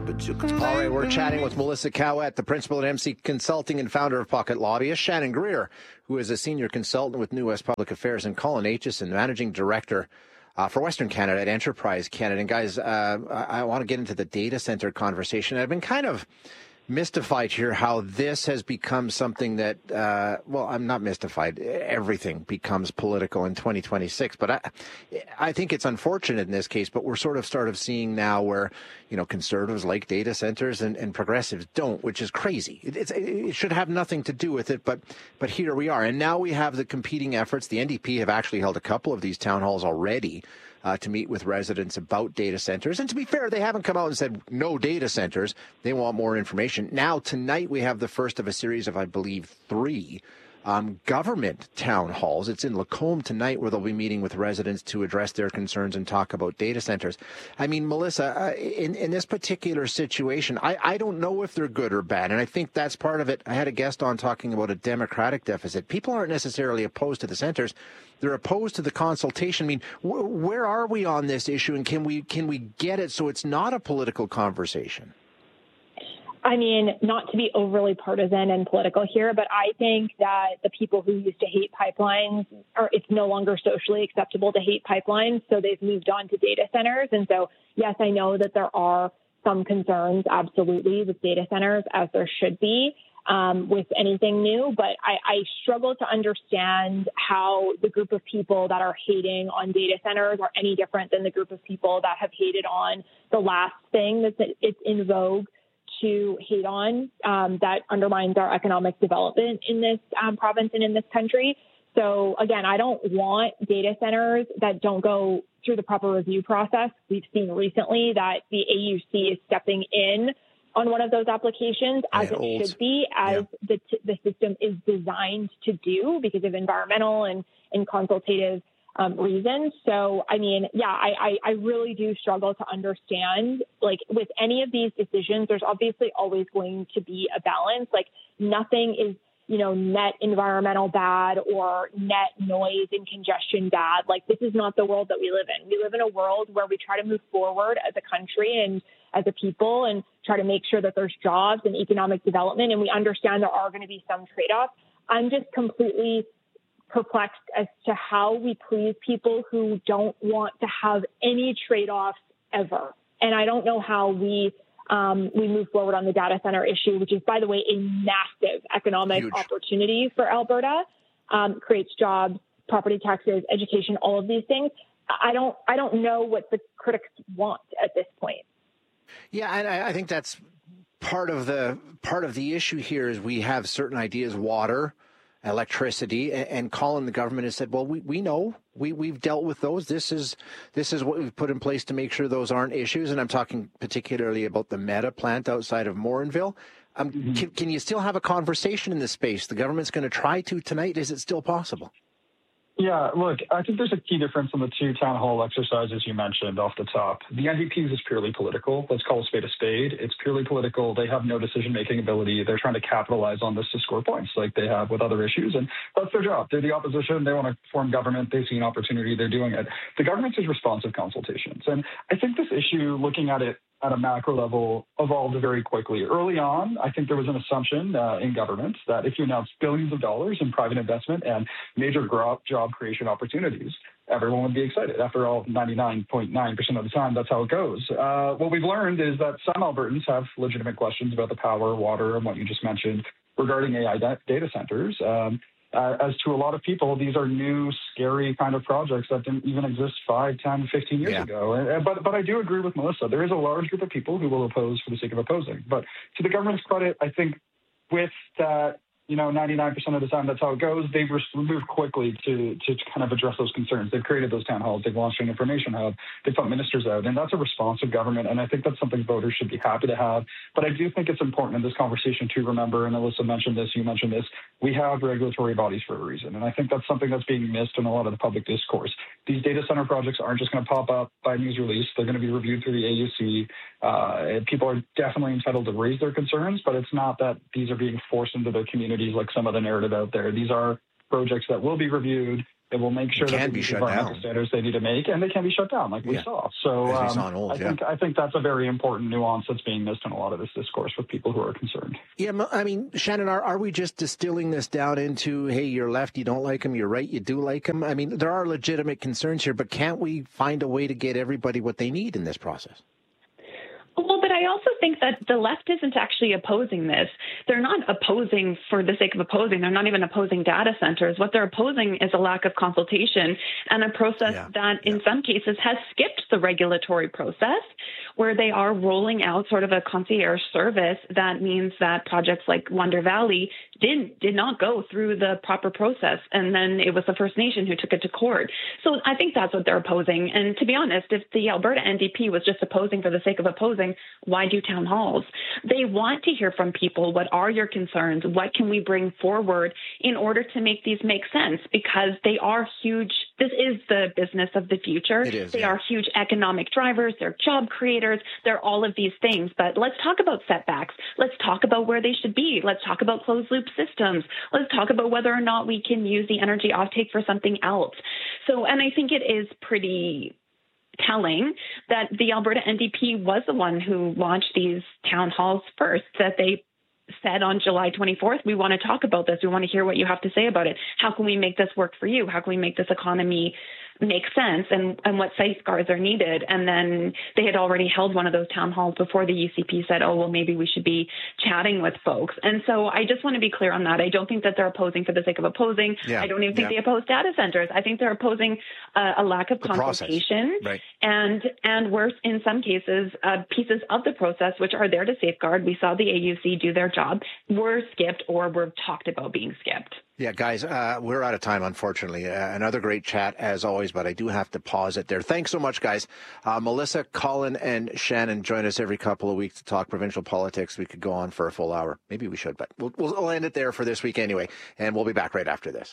All right, we're chatting with Melissa Cowett, the principal at MC Consulting and founder of Pocket Lobbyist, Shannon Greer, who is a senior consultant with New West Public Affairs, and Colin Aitchison, managing director for Western Canada at Enterprise Canada. And guys, I want to get into the data center conversation. I've been kind of mystified here how this has become something that, well, I'm not mystified. Everything becomes political in 2026. But I think it's unfortunate in this case, but we're sort of seeing now where, you know, conservatives like data centers and progressives don't, which is crazy. It should have nothing to do with it, but here we are. And now we have the competing efforts. The NDP have actually held a couple of these town halls already to meet with residents about data centers. And to be fair, they haven't come out and said no data centers. They want more information. Now, tonight, we have the first of a series of, I believe, 3 government town halls. It's in Lacombe tonight where they'll be meeting with residents to address their concerns and talk about data centers. I mean, Melissa, in this particular situation, I don't know if they're good or bad, and I think that's part of it. I had a guest on talking about a democratic deficit. People aren't necessarily opposed to the centers. They're opposed to the consultation. I mean, where are we on this issue, and can we get it so it's not a political conversation? I mean, not to be overly partisan and political here, but I think that the people who used to hate pipelines, it's no longer socially acceptable to hate pipelines, so they've moved on to data centers. And so, yes, I know that there are some concerns, absolutely, with data centers, as there should be with anything new, but I struggle to understand how the group of people that are hating on data centers are any different than the group of people that have hated on the last thing it's in vogue to hate on that undermines our economic development in this province and in this country. So, again, I don't want data centers that don't go through the proper review process. We've seen recently that the AUC is stepping in on one of those applications, as it should be, as the system is designed to do because of environmental and consultative reasons. So, I mean, I really do struggle to understand, like, with any of these decisions, there's obviously always going to be a balance. Like, nothing is, net environmental bad or net noise and congestion bad. Like, this is not the world that we live in. We live in a world where we try to move forward as a country and as a people and try to make sure that there's jobs and economic development. And we understand there are going to be some trade-offs. I'm just completely perplexed as to how we please people who don't want to have any trade-offs ever. And I don't know how we move forward on the data center issue, which is, by the way, a massive economic opportunity for Alberta, creates jobs, property taxes, education, all of these things. I don't know what the critics want at this point. Yeah, and I think that's part of the issue here is we have certain ideas, water, electricity, and Colin, the government has said, well, we know, we've dealt with those. This is what we've put in place to make sure those aren't issues. And I'm talking particularly about the Meta plant outside of Morinville. Can you still have a conversation in this space? The government's going to try to tonight. Is it still possible? Yeah, look, I think there's a key difference in the 2 town hall exercises you mentioned off the top. The NDP's is purely political. Let's call a spade a spade. It's purely political. They have no decision-making ability. They're trying to capitalize on this to score points like they have with other issues, and that's their job. They're the opposition. They want to form government. They see an opportunity. They're doing it. The government is responsive consultations, and I think this issue, looking at it at a macro level, evolved very quickly. Early on, I think there was an assumption in government that if you announce billions of dollars in private investment and major job creation opportunities, everyone would be excited. After all, 99.9% of the time, that's how it goes. What we've learned is that some Albertans have legitimate questions about the power, water, and what you just mentioned regarding AI data centers. As to a lot of people, these are new, scary kind of projects that didn't even exist 5, 10, 15 years ago. But I do agree with Melissa. There is a large group of people who will oppose for the sake of opposing. But to the government's credit, I think with that, 99% of the time, that's how it goes. They've moved quickly to kind of address those concerns. They've created those town halls. They've launched an information hub. They've put ministers out. And that's a responsive government. And I think that's something voters should be happy to have. But I do think it's important in this conversation to remember, and Alyssa mentioned this, you mentioned this, we have regulatory bodies for a reason. And I think that's something that's being missed in a lot of the public discourse. These data center projects aren't just going to pop up by news release. They're going to be reviewed through the AUC. People are definitely entitled to raise their concerns, but it's not that these are being forced into their communities like some of the narrative out there. These are projects that will be reviewed. It will make sure that they meet the environmental standards they need to make, and they can be shut down, like we saw. So I think that's a very important nuance that's being missed in a lot of this discourse with people who are concerned. Yeah, I mean, Shannon, are we just distilling this down into, hey, you're left, you don't like him, you're right, you do like him? I mean, there are legitimate concerns here, but can't we find a way to get everybody what they need in this process? Well, but I also think that the left isn't actually opposing this. They're not opposing for the sake of opposing. They're not even opposing data centers. What they're opposing is a lack of consultation and a process that in some cases has skipped the regulatory process, where they are rolling out sort of a concierge service that means that projects like Wonder Valley did not go through the proper process. And then it was the First Nation who took it to court. So I think that's what they're opposing. And to be honest, if the Alberta NDP was just opposing for the sake of opposing, why do town halls? They want to hear from people. What are your concerns? What can we bring forward in order to make these make sense? Because they are huge. This is the business of the future. They are huge economic drivers. They're job creators. They're all of these things. But let's talk about setbacks. Let's talk about where they should be. Let's talk about closed loop systems. Let's talk about whether or not we can use the energy offtake for something else. So, and I think it is pretty telling that the Alberta NDP was the one who launched these town halls first, that they said on July 24th, we want to talk about this. We want to hear what you have to say about it. How can we make this work for you? How can we make this economy make sense, and what safeguards are needed? And then they had already held one of those town halls before the UCP said, oh, well, maybe we should be chatting with folks. And so I just want to be clear on that. I don't think that they're opposing for the sake of opposing. I don't even think they oppose data centers. I think they're opposing a lack of consultation and worse, in some cases, pieces of the process which are there to safeguard. We saw the AUC do their job, were skipped or were talked about being skipped. Yeah, guys, we're out of time, unfortunately. Another great chat, as always, but I do have to pause it there. Thanks so much, guys. Melissa, Colin, and Shannon join us every couple of weeks to talk provincial politics. We could go on for a full hour. Maybe we should, but we'll end it there for this week anyway, and we'll be back right after this.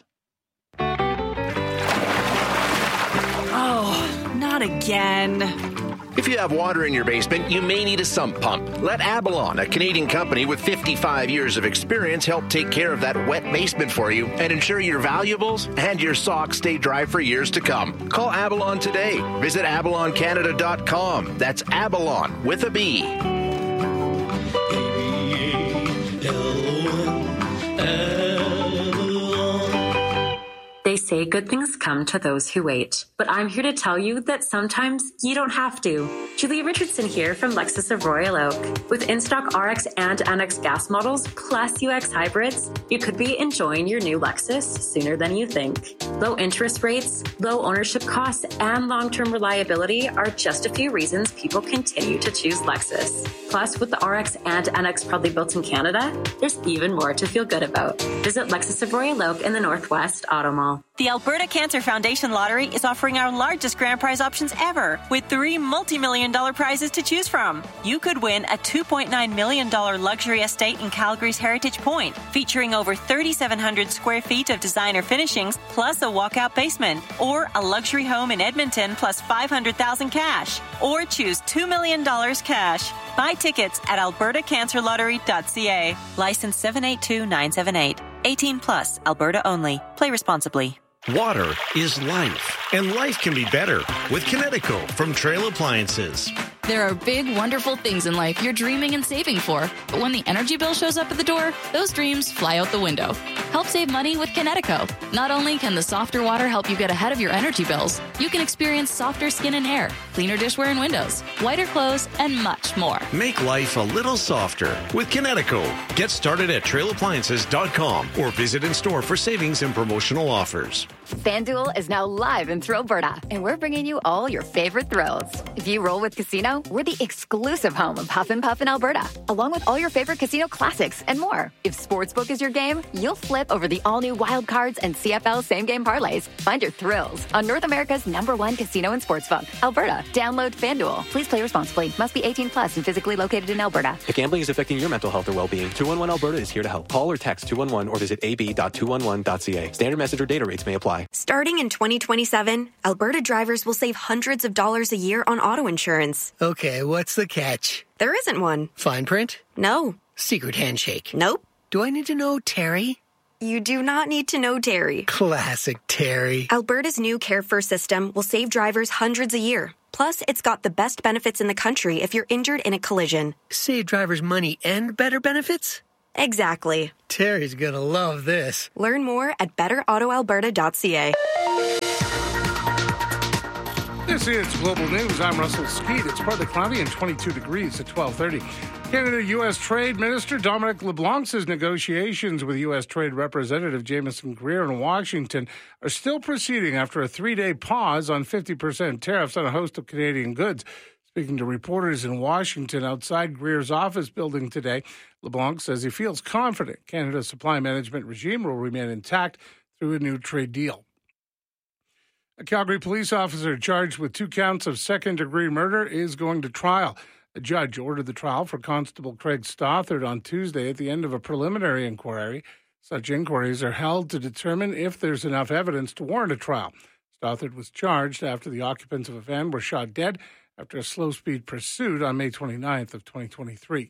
Oh, not again. If you have water in your basement, you may need a sump pump. Let Abalon, a Canadian company with 55 years of experience, help take care of that wet basement for you and ensure your valuables and your socks stay dry for years to come. Call Abalon today. Visit abaloncanada.com. That's Abalon with a B. They say good things come to those who wait. But I'm here to tell you that sometimes you don't have to. Julia Richardson here from Lexus of Royal Oak. With in-stock RX and NX gas models plus UX hybrids, you could be enjoying your new Lexus sooner than you think. Low interest rates, low ownership costs, and long-term reliability are just a few reasons people continue to choose Lexus. Plus, with the RX and NX proudly built in Canada, there's even more to feel good about. Visit Lexus of Royal Oak in the Northwest Auto Mall. The Alberta Cancer Foundation Lottery is offering our largest grand prize options ever, with 3 multi-million-dollar prizes to choose from. You could win a $2.9 million luxury estate in Calgary's Heritage Point, featuring over 3,700 square feet of designer finishings, plus a walkout basement, or a luxury home in Edmonton, plus $500,000 cash, or choose $2 million cash. Buy tickets at albertacancerlottery.ca. License 782978. 18 plus, Alberta only. Play responsibly. Water is life, and life can be better with Kinetico from Trail Appliances. There are big, wonderful things in life you're dreaming and saving for. But when the energy bill shows up at the door, those dreams fly out the window. Help save money with Kinetico. Not only can the softer water help you get ahead of your energy bills, you can experience softer skin and hair, cleaner dishware and windows, whiter clothes, and much more. Make life a little softer with Kinetico. Get started at trailappliances.com or visit in store for savings and promotional offers. FanDuel is now live in Alberta, and we're bringing you all your favorite thrills. If you roll with Casino, we're the exclusive home of Huff and Puff in Alberta, along with all your favorite casino classics and more. If Sportsbook is your game, you'll flip over the all-new Wild Cards and CFL same-game parlays. Find your thrills on North America's #1 casino and sportsbook, Alberta. Download FanDuel. Please play responsibly. Must be 18 plus and physically located in Alberta. If gambling is affecting your mental health or well-being, 211 Alberta is here to help. Call or text 211 or visit ab.211.ca. Standard message or data rates may apply. Starting in 2027, Alberta drivers will save hundreds of dollars a year on auto insurance. Okay, what's the catch? There isn't one. Fine print? No. Secret handshake? Nope. Do I need to know Terry? You do not need to know Terry. Classic Terry. Alberta's new Care First system will save drivers hundreds a year. Plus, it's got the best benefits in the country if you're injured in a collision. Save drivers money and better benefits? Exactly. Terry's gonna love this. Learn more at betterautoalberta.ca. This is Global News. I'm Russell Skeet. It's partly cloudy and 22 degrees at 12:30. Canada-U.S. Trade Minister Dominic LeBlanc says negotiations with U.S. Trade Representative Jameson Greer in Washington are still proceeding after a 3-day pause on 50% tariffs on a host of Canadian goods. Speaking to reporters in Washington outside Greer's office building today, LeBlanc says he feels confident Canada's supply management regime will remain intact through a new trade deal. A Calgary police officer charged with 2 counts of second-degree murder is going to trial. A judge ordered the trial for Constable Craig Stothard on Tuesday at the end of a preliminary inquiry. Such inquiries are held to determine if there's enough evidence to warrant a trial. Stothard was charged after the occupants of a van were shot dead after a slow-speed pursuit on May 29th of 2023.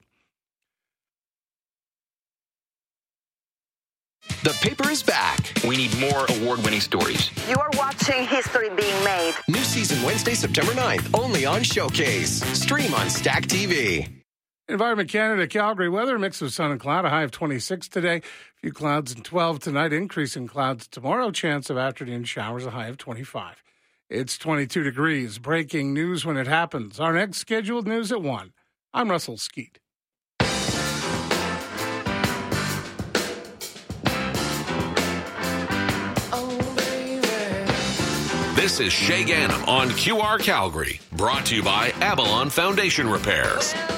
The paper is back. We need more award-winning stories. You are watching history being made. New season Wednesday, September 9th, only on Showcase. Stream on Stack TV. Environment Canada, Calgary weather, mix of sun and cloud, a high of 26 today. A few clouds and 12 tonight, increase in clouds tomorrow, chance of afternoon showers, a high of 25. It's 22 degrees. Breaking news when it happens. Our next scheduled news at 1. I'm Russell Skeet. This is Shay Gannam on QR Calgary, brought to you by Avalon Foundation Repairs.